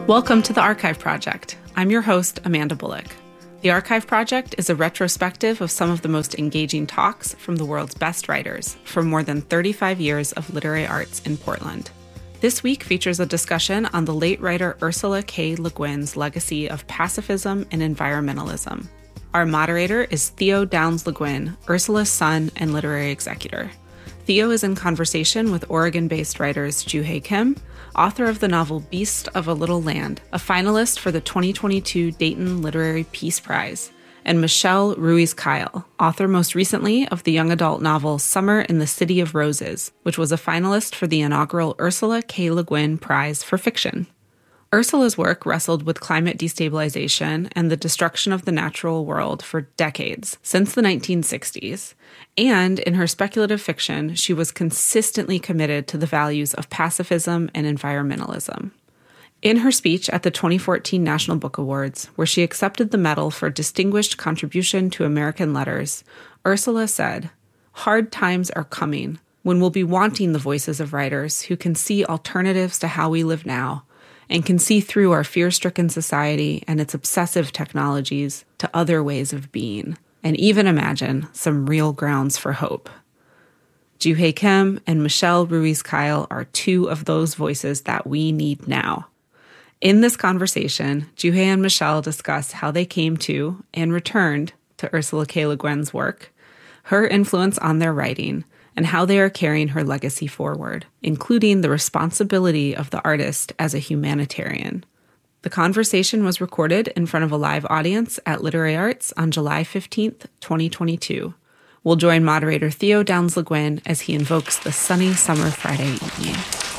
Welcome to the Archive Project. I'm your host, Amanda Bullock. The Archive Project is a retrospective of some of the most engaging talks from the world's best writers from more than 35 years of literary arts in Portland. This week features a discussion on the late writer Ursula K. Le Guin's legacy of pacifism and environmentalism. Our moderator is Theo Downs Le Guin, Ursula's son and literary executor. Theo is in conversation with Oregon-based writers Joo-Hae Kim, author of the novel Beast of a Little Land, a finalist for the 2022 Dayton Literary Peace Prize, and Michelle Ruiz-Kyle, author most recently of the young adult novel Summer in the City of Roses, which was a finalist for the inaugural Ursula K. Le Guin Prize for Fiction. Ursula's work wrestled with climate destabilization and the destruction of the natural world for decades, since the 1960s, and in her speculative fiction, she was consistently committed to the values of pacifism and environmentalism. In her speech at the 2014 National Book Awards, where she accepted the medal for distinguished contribution to American letters, Ursula said, "Hard times are coming, when we'll be wanting the voices of writers who can see alternatives to how we live now, and can see through our fear-stricken society and its obsessive technologies to other ways of being, and even imagine some real grounds for hope." Joo-Hae Kim and Michelle Ruiz-Kyle are two of those voices that we need now. In this conversation, Joo-Hae and Michelle discuss how they came to and returned to Ursula K. Le Guin's work, her influence on their writing, and how they are carrying her legacy forward, including the responsibility of the artist as a humanitarian. The conversation was recorded in front of a live audience at Literary Arts on July 15th, 2022. We'll join moderator Theo Downs Le Guin as he invokes the sunny summer Friday evening.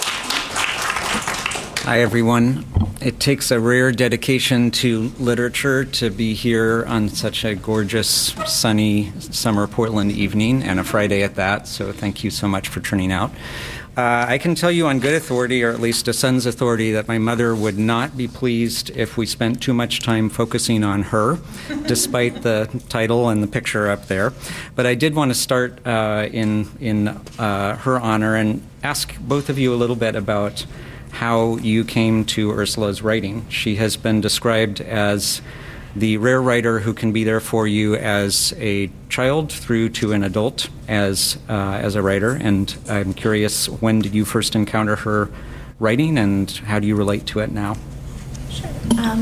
Hi, everyone. It takes a rare dedication to literature to be here on such a gorgeous, sunny summer Portland evening, and a Friday at that, so thank you so much for turning out. I can tell you on good authority, or at least a son's authority, that my mother would not be pleased if we spent too much time focusing on her, despite the title and the picture up there. But I did want to start in her honor and ask both of you a little bit about how you came to Ursula's writing. She has been described as the rare writer who can be there for you as a child through to an adult as a writer. And I'm curious, when did you first encounter her writing, and how do you relate to it now? Sure.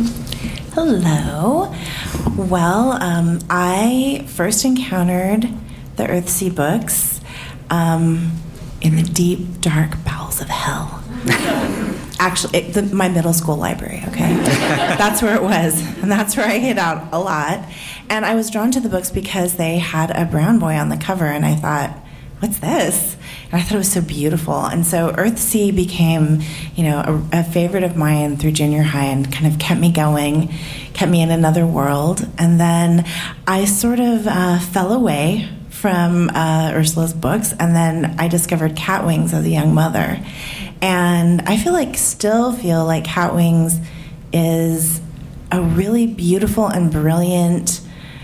Hello. Well, I first encountered the Earthsea books in the deep, dark bowels of hell. Actually, my middle school library, okay? That's where it was, and that's where I hid out a lot. And I was drawn to the books because they had a brown boy on the cover, and I thought, what's this? And I thought it was so beautiful. And so Earthsea became, a favorite of mine through junior high, and kind of kept me going, kept me in another world. And then I sort of fell away from Ursula's books, and then I discovered Cat Wings as a young mother. And I still feel like Cat Wings is a really beautiful and brilliant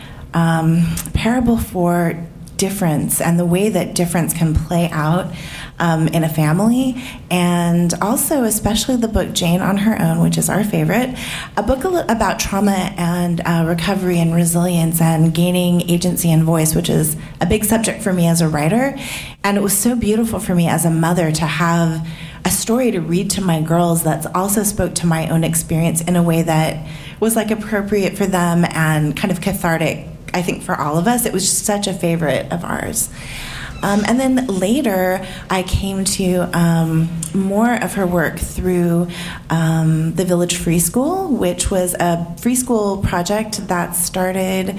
parable for difference and the way that difference can play out in a family. And also, especially the book Jane on Her Own, which is our favorite, a book about trauma and recovery and resilience and gaining agency and voice, which is a big subject for me as a writer. And it was so beautiful for me as a mother to have a story to read to my girls that also spoke to my own experience in a way that was appropriate for them and kind of cathartic, I think, for all of us. It was just such a favorite of ours. And then later, I came to more of her work through the Village Free School, which was a free school project that started,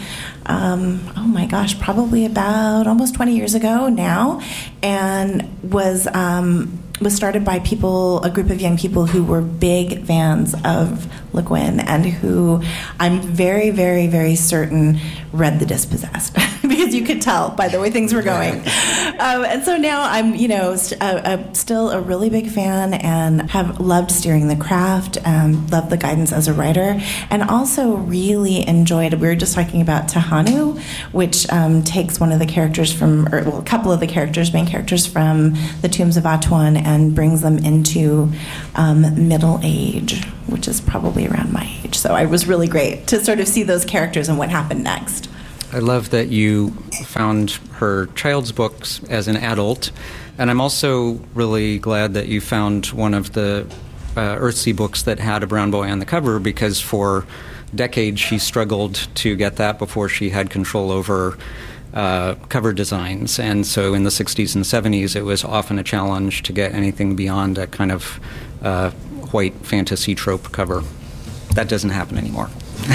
probably about almost 20 years ago now, and was started by a group of young people who were big fans of Le Guin and who I'm very, very, very certain read The Dispossessed. Because you you could tell by the way things were going. And so now I'm, still a really big fan and have loved steering the craft, loved the guidance as a writer, and also really enjoyed, we were just talking about Tehanu, which takes one of the characters a couple of the main characters from the Tombs of Atuan and brings them into middle age, which is probably around my age. So it was really great to sort of see those characters and what happened next. I love that you found her child's books as an adult, and I'm also really glad that you found one of the Earthsea books that had a brown boy on the cover, because for decades she struggled to get that before she had control over cover designs. And so in the 60s and 70s, it was often a challenge to get anything beyond a kind of white fantasy trope cover. That doesn't happen anymore.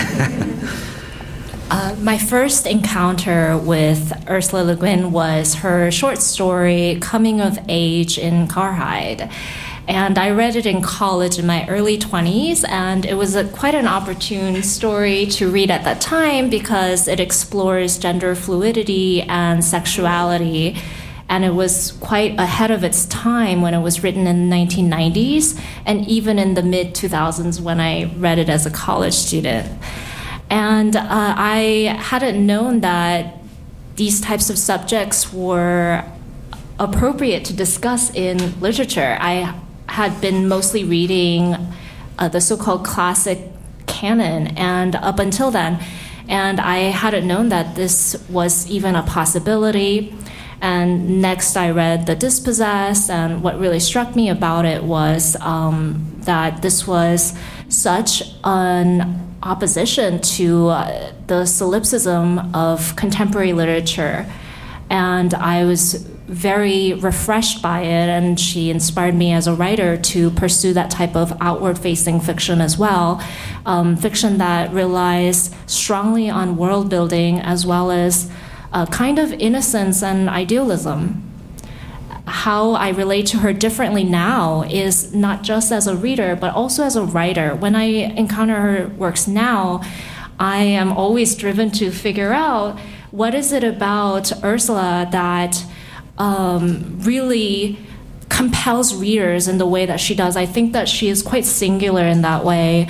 My first encounter with Ursula Le Guin was her short story, Coming of Age in Karhide. And I read it in college in my early 20s, and it was quite an opportune story to read at that time because it explores gender fluidity and sexuality. And it was quite ahead of its time when it was written in the 1990s, and even in the mid-2000s when I read it as a college student. And I hadn't known that these types of subjects were appropriate to discuss in literature. I had been mostly reading the so-called classic canon, and up until then, and I hadn't known that this was even a possibility. And next I read The Dispossessed, and what really struck me about it was that this was such an opposition to the solipsism of contemporary literature. And I was very refreshed by it, and she inspired me as a writer to pursue that type of outward-facing fiction as well, fiction that relies strongly on world building as well as a kind of innocence and idealism. How I relate to her differently now is not just as a reader, but also as a writer. When I encounter her works now, I am always driven to figure out what is it about Ursula that really compels readers in the way that she does. I think that she is quite singular in that way.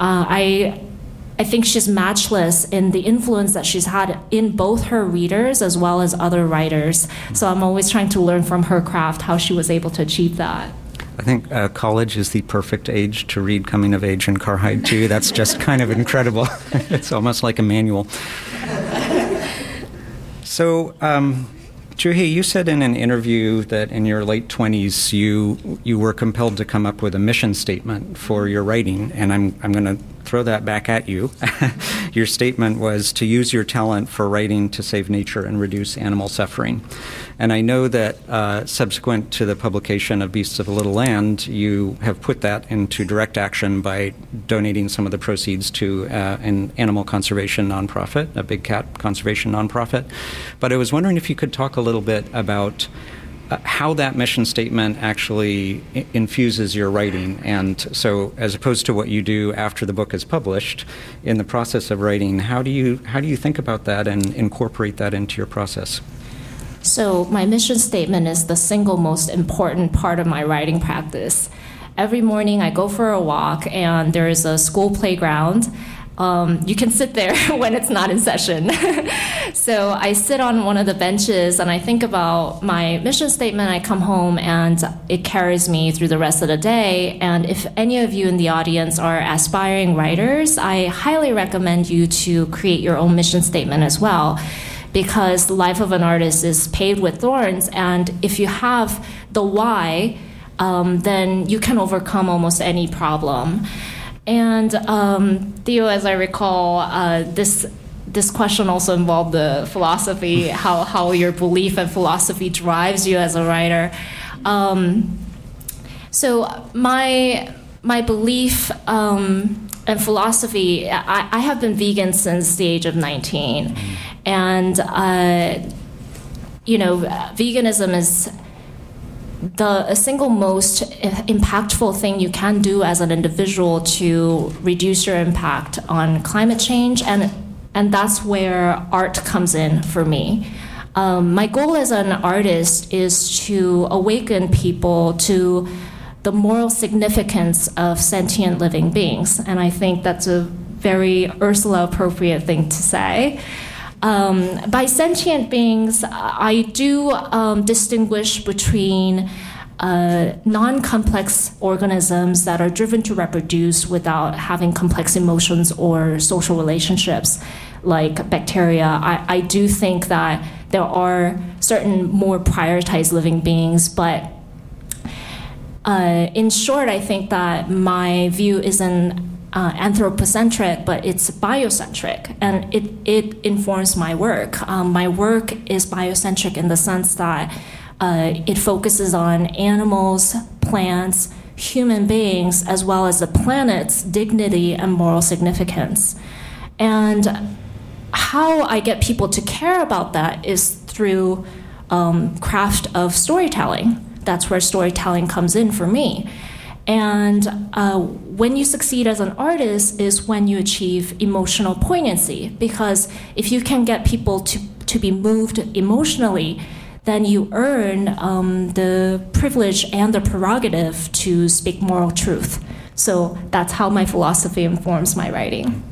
I think she's matchless in the influence that she's had in both her readers as well as other writers. So I'm always trying to learn from her craft how she was able to achieve that. I think college is the perfect age to read Coming of Age in Karhide, too. That's just kind of incredible. It's almost like a manual. So, Juhi, you said in an interview that in your late 20s you were compelled to come up with a mission statement for your writing, and I'm going to throw that back at you. Your statement was to use your talent for writing to save nature and reduce animal suffering. And I know that subsequent to the publication of Beasts of a Little Land, you have put that into direct action by donating some of the proceeds to an animal conservation nonprofit, a big cat conservation nonprofit. But I was wondering if you could talk a little bit about how that mission statement actually infuses your writing. And so as opposed to what you do after the book is published, in the process of writing, how do you think about that and incorporate that into your process? So my mission statement is the single most important part of my writing practice. Every morning I go for a walk, and there is a school playground. You can sit there when it's not in session. So I sit on one of the benches and I think about my mission statement. I come home and it carries me through the rest of the day. And if any of you in the audience are aspiring writers, I highly recommend you to create your own mission statement as well, because the life of an artist is paved with thorns. And if you have the why, then you can overcome almost any problem. And Theo, as I recall, this question also involved the philosophy, how your belief and philosophy drives you as a writer. So my belief and philosophy, I have been vegan since the age of 19, and veganism is the single most impactful thing you can do as an individual to reduce your impact on climate change, and that's where art comes in for me. My goal as an artist is to awaken people to the moral significance of sentient living beings, and I think that's a very Ursula appropriate thing to say. By sentient beings, I do distinguish between non-complex organisms that are driven to reproduce without having complex emotions or social relationships, like bacteria. I do think that there are certain more prioritized living beings, but in short, I think that my view isn't anthropocentric, but it's biocentric, and it informs my work. My work is biocentric in the sense that it focuses on animals, plants, human beings, as well as the planet's dignity and moral significance. And how I get people to care about that is through craft of storytelling. That's where storytelling comes in for me. And when you succeed as an artist is when you achieve emotional poignancy, because if you can get people to be moved emotionally, then you earn the privilege and the prerogative to speak moral truth. So that's how my philosophy informs my writing.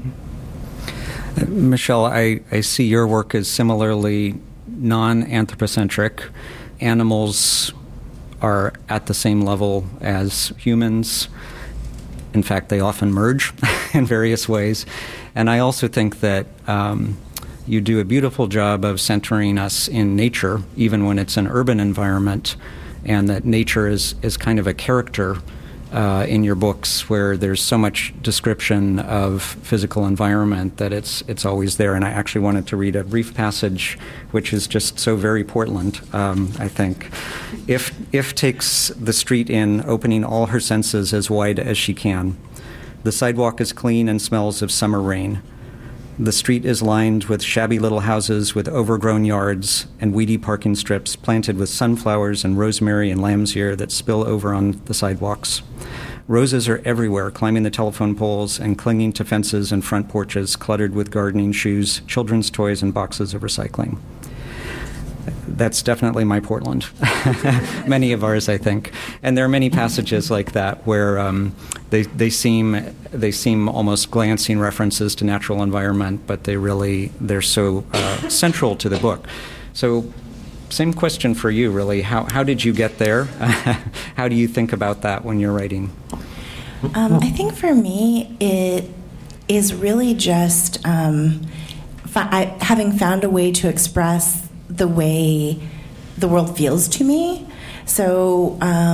Michelle, I see your work as similarly non-anthropocentric. Animals are at the same level as humans. In fact, they often merge in various ways. And I also think that you do a beautiful job of centering us in nature, even when it's an urban environment, and that nature is kind of a character in your books where there's so much description of physical environment that it's always there. And I actually wanted to read a brief passage which is just so very Portland, I think. If takes the street in, opening all her senses as wide as she can. The sidewalk is clean and smells of summer rain. The street is lined with shabby little houses with overgrown yards and weedy parking strips planted with sunflowers and rosemary and lamb's ear that spill over on the sidewalks. Roses are everywhere, climbing the telephone poles and clinging to fences and front porches cluttered with gardening shoes, children's toys, and boxes of recycling. That's definitely my Portland. Many of ours, I think. And there are many passages like that where they seem almost glancing references to natural environment, but they're so central to the book. So same question for you, really. How did you get there? How do you think about that when you're writing? I think for me, it is really just having found a way to express the way the world feels to me. So,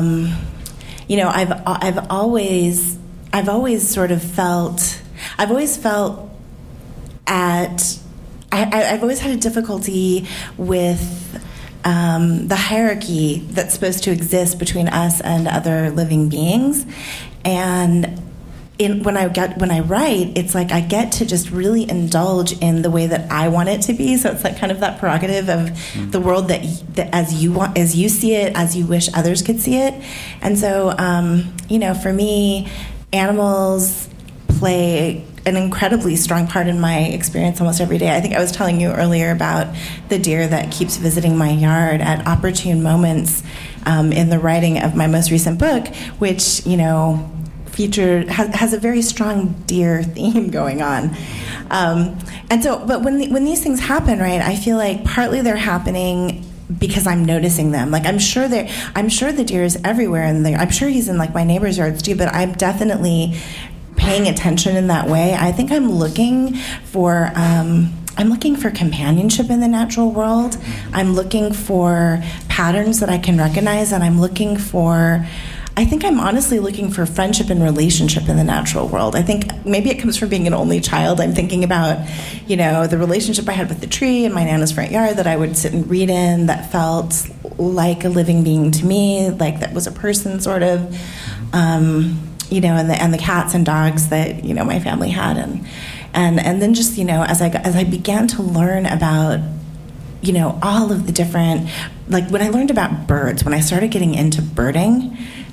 I've always sort of felt. I've always had a difficulty with the hierarchy that's supposed to exist between us and other living beings, and when I write, it's like I get to just really indulge in the way that I want it to be. So it's like kind of that prerogative of the world that as you see it, as you wish others could see it. And so, for me, animals play an incredibly strong part in my experience almost every day. I think I was telling you earlier about the deer that keeps visiting my yard at opportune moments in the writing of my most recent book, which, has a very strong deer theme going on. And so, but when these things happen, right, I feel like partly they're happening because I'm noticing them. Like I'm sure the deer is everywhere, and I'm sure he's in like my neighbor's yards too, but I'm definitely paying attention in that way. I think I'm looking for companionship in the natural world. I'm looking for patterns that I can recognize, and I think I'm honestly looking for friendship and relationship in the natural world. I think maybe it comes from being an only child. I'm thinking about, the relationship I had with the tree in my Nana's front yard that I would sit and read in that felt like a living being to me, like that was a person sort of, and the cats and dogs that, my family had. And then just, as I began to learn about, all of the different, like when I learned about birds, when I started getting into birding,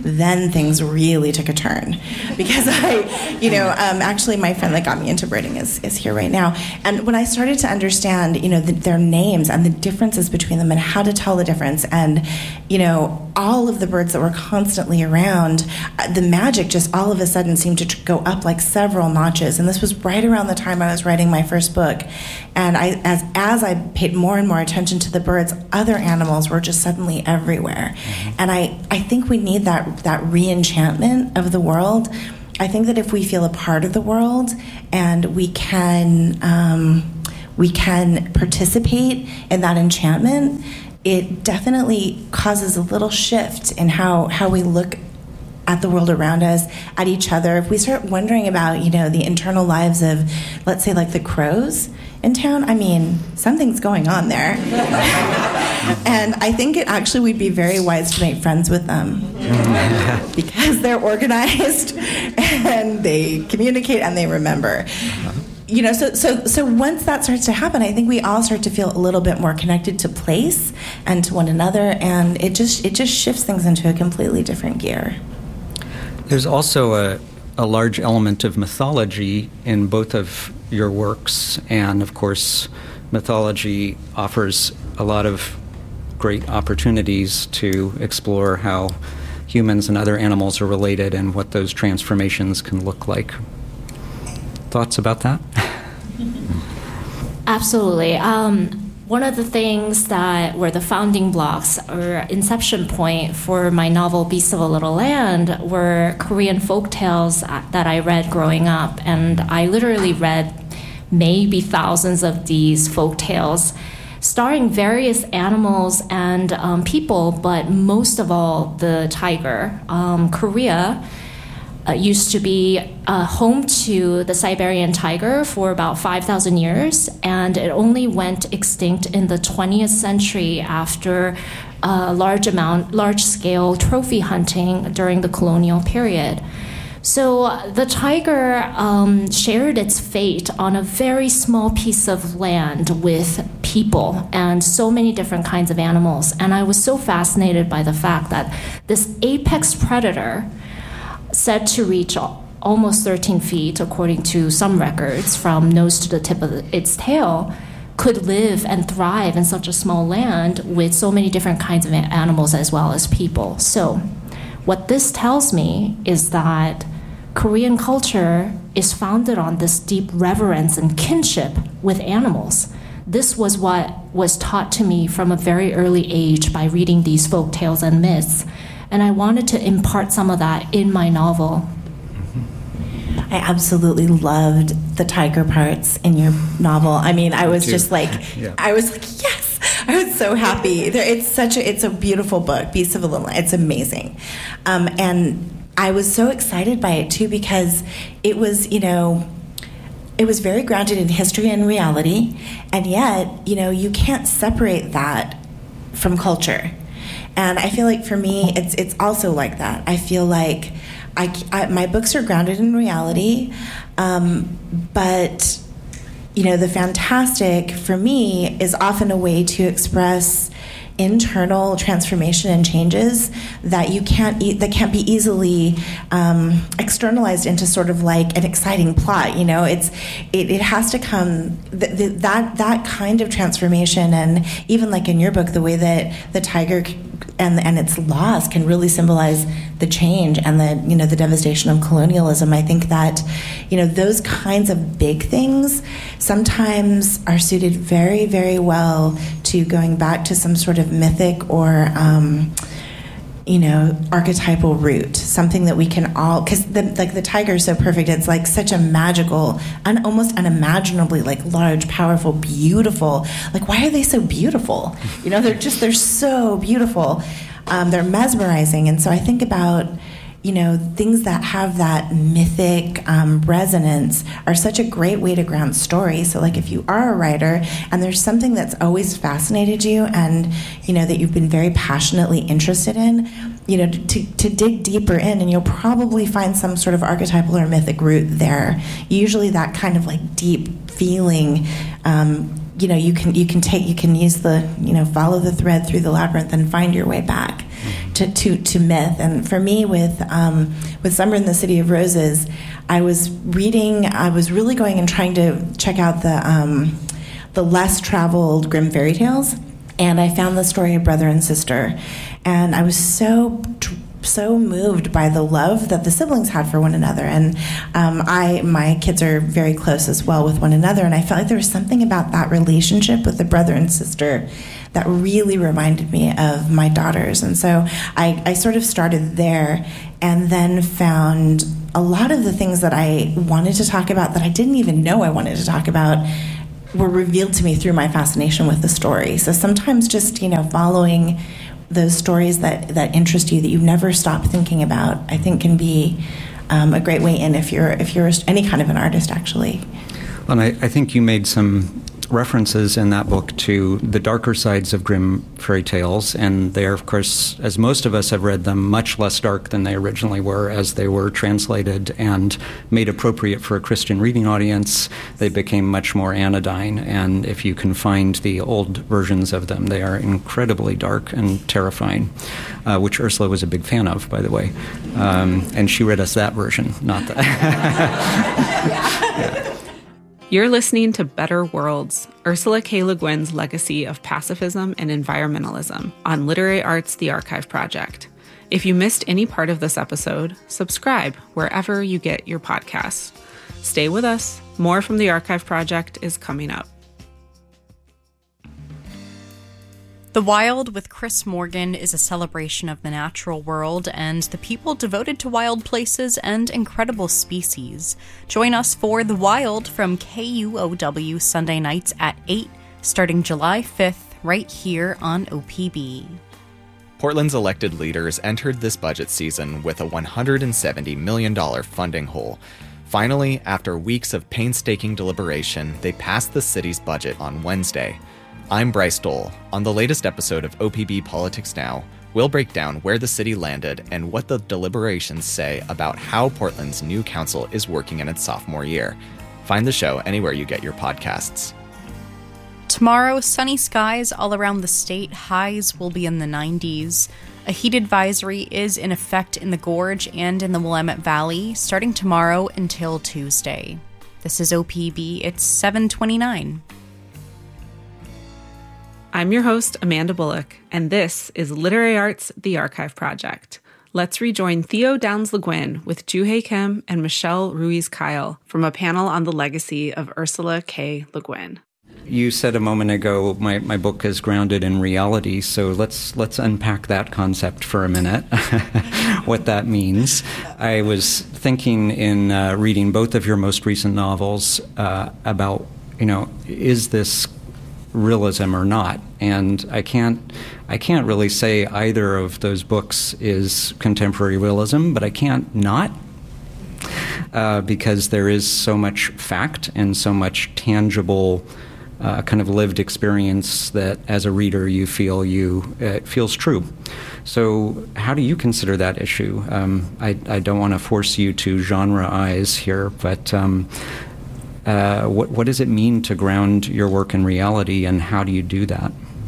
then things really took a turn. Because actually my friend that got me into birding is here right now. And when I started to understand, their names and the differences between them and how to tell the difference, and, all of the birds that were constantly around, the magic just all of a sudden seemed to go up like several notches. And this was right around the time I was writing my first book. And as I paid more and more attention to the birds, other animals were just suddenly everywhere. Mm-hmm. And I think we need that re-enchantment of the world. I think that if we feel a part of the world and we can participate in that enchantment, it definitely causes a little shift in how we look at the world around us, at each other. If we start wondering about, the internal lives of, let's say, like the crows in town, something's going on there. And I think we'd be very wise to make friends with them because they're organized and they communicate and they remember. So once that starts to happen, I think we all start to feel a little bit more connected to place and to one another, and it just shifts things into a completely different gear. There's also a large element of mythology in both of your works, and of course, mythology offers a lot of great opportunities to explore how humans and other animals are related and what those transformations can look like. Thoughts about that? Absolutely. One of the things that were the founding blocks or inception point for my novel Beasts of a Little Land were Korean folk tales that I read growing up. And I literally read maybe thousands of these folk tales starring various animals and people, but most of all the tiger. Korea used to be home to the Siberian tiger for about 5,000 years, and it only went extinct in the 20th century after large-scale trophy hunting during the colonial period. So the tiger shared its fate on a very small piece of land with people and so many different kinds of animals. And I was so fascinated by the fact that this apex predator, said to reach almost 13 feet, according to some records, from nose to the tip of its tail, could live and thrive in such a small land with so many different kinds of animals as well as people. So what this tells me is that Korean culture is founded on this deep reverence and kinship with animals. This was what was taught to me from a very early age by reading these folk tales and myths. And I wanted to impart some of that in my novel. I absolutely loved the tiger parts in your novel. I was just like, yeah. I was like, yes! I was so happy. It's a beautiful book, Beasts of a Little Land. It's amazing. And I was so excited by it too because it was, it was very grounded in history and reality, and yet, you can't separate that from culture. And I feel like for me, it's also like that. I feel like my books are grounded in reality, but the fantastic for me is often a way to express internal transformation and changes that can't be easily externalized into sort of like an exciting plot. It has to come that kind of transformation, and even like in your book, the way that the tiger and its loss can really symbolize the change and the devastation of colonialism. I think that those kinds of big things sometimes are suited very, very well to going back to some sort of mythic or archetypal root, something that we can all, because the tiger is so perfect. It's like such a magical and almost unimaginably like large, powerful, beautiful. Like, why are they so beautiful? They're so beautiful. They're mesmerizing. And so I think about, things that have that mythic resonance are such a great way to ground story. So like if you are a writer and there's something that's always fascinated you and, that you've been very passionately interested in, to dig deeper in, and you'll probably find some sort of archetypal or mythic root there. Usually that kind of like deep feeling you can use the follow the thread through the labyrinth and find your way back to myth. And for me, with Summer in the City of Roses, I was really going and trying to check out the less traveled Grimm fairy tales, and I found the story of brother and sister, and I was so moved by the love that the siblings had for one another. And my kids are very close as well with one another, and I felt like there was something about that relationship with the brother and sister that really reminded me of my daughters. And so I sort of started there, and then found a lot of the things that I wanted to talk about that I didn't even know I wanted to talk about were revealed to me through my fascination with the story. So sometimes just following those stories that interest you, that you never stop thinking about, I think can be a great way in if you're any kind of an artist, actually. Well, I think you made some references in that book to the darker sides of Grimm fairy tales, and they are, of course, as most of us have read them, much less dark than they originally were as they were translated and made appropriate for a Christian reading audience. They became much more anodyne, and if you can find the old versions of them, they are incredibly dark and terrifying, which Ursula was a big fan of, by the way. And she read us that version, not that. Yeah. You're listening to Better Worlds, Ursula K. Le Guin's legacy of pacifism and environmentalism on Literary Arts, the Archive Project. If you missed any part of this episode, subscribe wherever you get your podcasts. Stay with us. More from the Archive Project is coming up. The Wild with Chris Morgan is a celebration of the natural world and the people devoted to wild places and incredible species. Join us for The Wild from KUOW Sunday nights at 8, starting July 5th, right here on OPB. Portland's elected leaders entered this budget season with a $170 million funding hole. Finally, after weeks of painstaking deliberation, they passed the city's budget on Wednesday. I'm Bryce Dole. On the latest episode of OPB Politics Now, we'll break down where the city landed and what the deliberations say about how Portland's new council is working in its sophomore year. Find the show anywhere you get your podcasts. Tomorrow, sunny skies all around the state. Highs will be in the 90s. A heat advisory is in effect in the Gorge and in the Willamette Valley, starting tomorrow until Tuesday. This is OPB. It's 7:29. I'm your host, Amanda Bullock, and this is Literary Arts, the Archive Project. Let's rejoin Theo Downs Le Guin with Juhae Kim and Michelle Ruiz-Kyle from a panel on the legacy of Ursula K. Le Guin. You said a moment ago my book is grounded in reality, so let's unpack that concept for a minute, what that means. I was thinking in reading both of your most recent novels about, is this realism or not? And I can't really say either of those books is contemporary realism, but I can't not, because there is so much fact and so much tangible kind of lived experience that as a reader you feel it feels true. So how do you consider that issue? I don't want to force you to genre-ize here, but what does it mean to ground your work in reality, and how do you do that?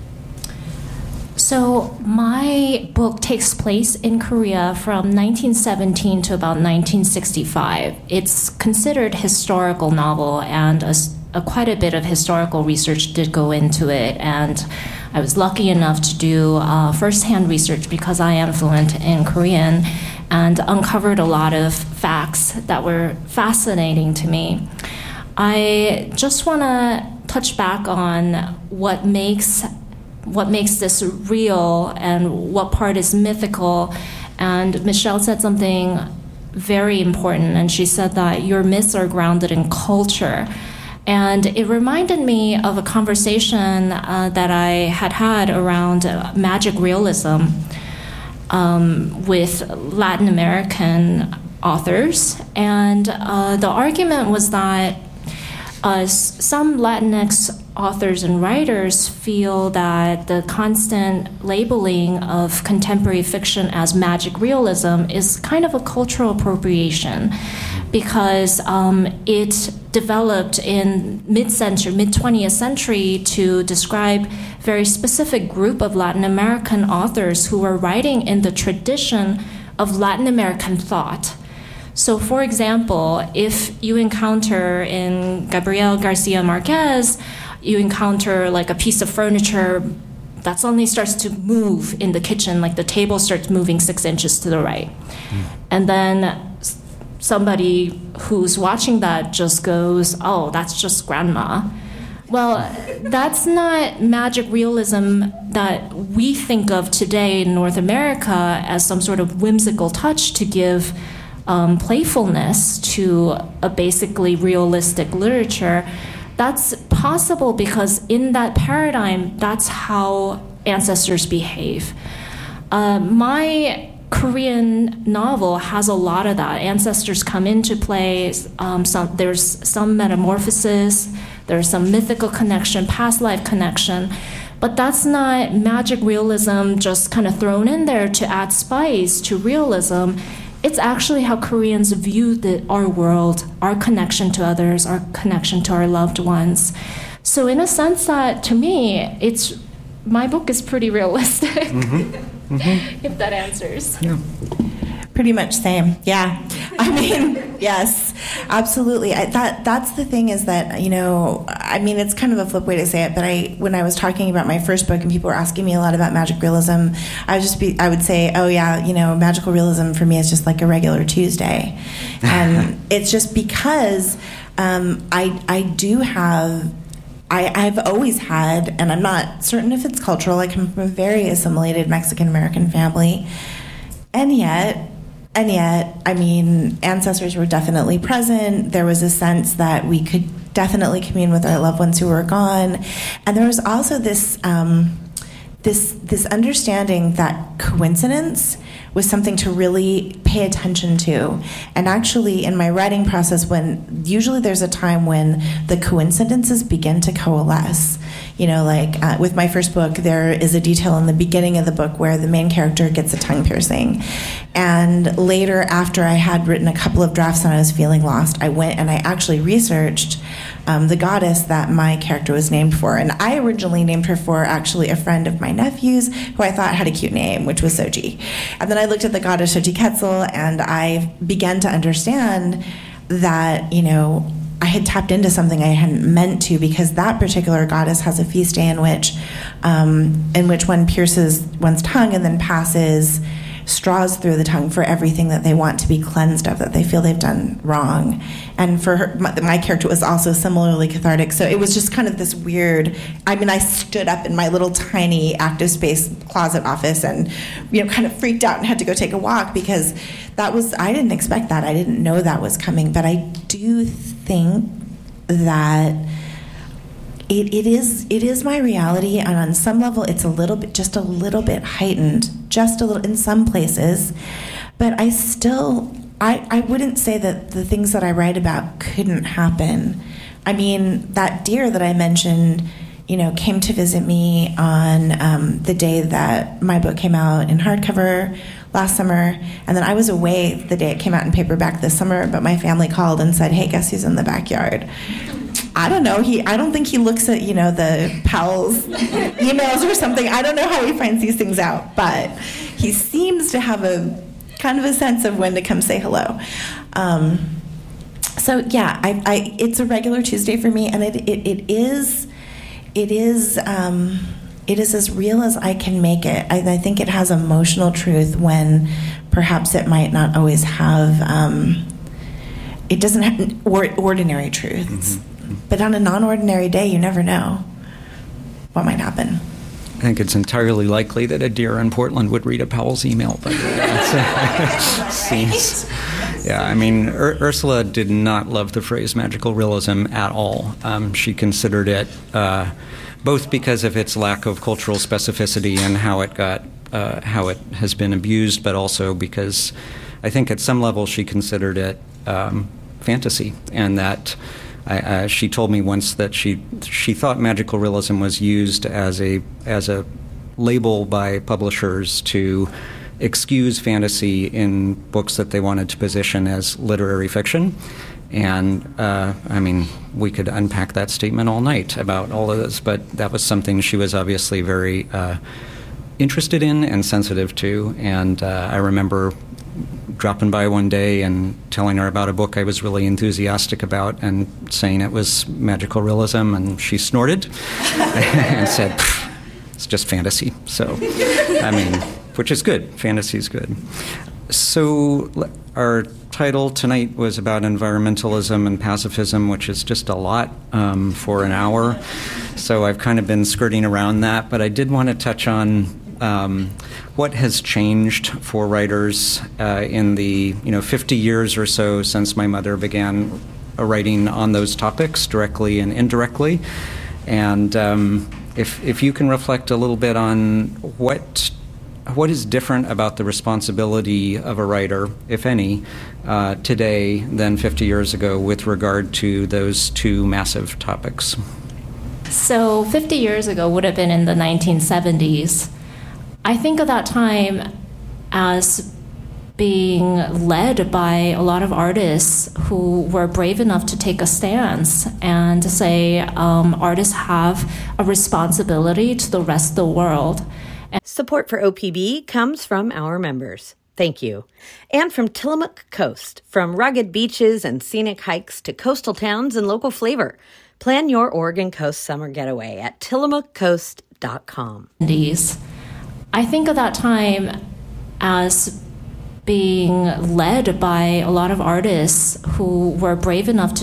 So my book takes place in Korea from 1917 to about 1965. It's considered a historical novel, and quite a bit of historical research did go into it. And I was lucky enough to do first-hand research because I am fluent in Korean, and uncovered a lot of facts that were fascinating to me. I just want to touch back on what makes this real and what part is mythical. And Michelle said something very important, and she said that your myths are grounded in culture. And it reminded me of a conversation that I had around magic realism with Latin American authors. And the argument was that some Latinx authors and writers feel that the constant labeling of contemporary fiction as magic realism is kind of a cultural appropriation, because it developed in mid-20th century to describe very specific group of Latin American authors who were writing in the tradition of Latin American thought. So, for example, if you encounter in Gabriel Garcia Marquez, you encounter like a piece of furniture that suddenly starts to move in the kitchen, like the table starts moving 6 inches to the right. And then somebody who's watching that just goes, oh, that's just grandma. Well, that's not magic realism that we think of today in North America as some sort of whimsical touch to give playfulness to a basically realistic literature. That's possible because in that paradigm, that's how ancestors behave. My Korean novel has a lot of that. Ancestors come into play. There's some metamorphosis. There's some mythical connection, past life connection. But that's not magic realism just kind of thrown in there to add spice to realism. It's actually how Koreans view our world, our connection to others, our connection to our loved ones. So in a sense that, to me, my book is pretty realistic, if that answers. Yeah. Pretty much same, yeah. I mean, yes, absolutely. That's the thing is that, it's kind of a flip way to say it, but when I was talking about my first book and people were asking me a lot about magic realism, I would say, oh yeah, magical realism for me is just like a regular Tuesday. And it's just because I've always had, and I'm not certain if it's cultural, I come from a very assimilated Mexican-American family, and yet, ancestors were definitely present. There was a sense that we could definitely commune with our loved ones who were gone. And there was also this understanding that coincidence was something to really pay attention to. And actually, in my writing process, usually there's a time when the coincidences begin to coalesce. With my first book, there is a detail in the beginning of the book where the main character gets a tongue piercing. And later, after I had written a couple of drafts and I was feeling lost, I went and I actually researched the goddess that my character was named for. And I originally named her for actually a friend of my nephew's who I thought had a cute name, which was Soji. And then I looked at the goddess Xochitl and I began to understand that, I had tapped into something I hadn't meant to, because that particular goddess has a feast day in which one pierces one's tongue and then passes straws through the tongue for everything that they want to be cleansed of, that they feel they've done wrong. And for her, my character was also similarly cathartic. So it was just kind of this weird, I stood up in my little tiny active space closet office and, kind of freaked out and had to go take a walk, because I didn't expect that. I didn't know that was coming. But I do think that it is my reality, and on some level it's just a little bit heightened, just a little in some places, but I wouldn't say that the things that I write about couldn't happen. That deer that I mentioned, came to visit me on the day that my book came out in hardcover last summer, and then I was away the day it came out in paperback this summer, but my family called and said, hey, guess who's in the backyard? I don't know. I don't think he looks at, the pals emails or something. I don't know how he finds these things out, but he seems to have a kind of a sense of when to come say hello. So yeah, it's a regular Tuesday for me, and it is as real as I can make it. I think it has emotional truth when perhaps it might not always have. It doesn't have ordinary truths. Mm-hmm. But on a non-ordinary day, you never know what might happen. I think it's entirely likely that a deer in Portland would read a Powell's email. But seems, yeah, Ursula did not love the phrase magical realism at all. She considered it both because of its lack of cultural specificity and how it has been abused, but also because I think at some level she considered it fantasy, and that She told me once that she thought magical realism was used as a label by publishers to excuse fantasy in books that they wanted to position as literary fiction. And, we could unpack that statement all night about all of this, but that was something she was obviously very interested in and sensitive to. And I remember dropping by one day and telling her about a book I was really enthusiastic about and saying it was magical realism, and she snorted and said, it's just fantasy. So, which is good. Fantasy is good. So our title tonight was about environmentalism and pacifism, which is just a lot for an hour. So I've kind of been skirting around that, but I did want to touch on what has changed for writers in the 50 years or so since my mother began writing on those topics directly and indirectly. And if you can reflect a little bit on what is different about the responsibility of a writer, if any, today than 50 years ago with regard to those two massive topics? So 50 years ago would have been in the 1970s. I think of that time as being led by a lot of artists who were brave enough to take a stance and to say artists have a responsibility to the rest of the world. Support for OPB comes from our members. Thank you. And from Tillamook Coast, from rugged beaches and scenic hikes to coastal towns and local flavor. Plan your Oregon Coast summer getaway at tillamookcoast.com. I think of that time as being led by a lot of artists who were brave enough to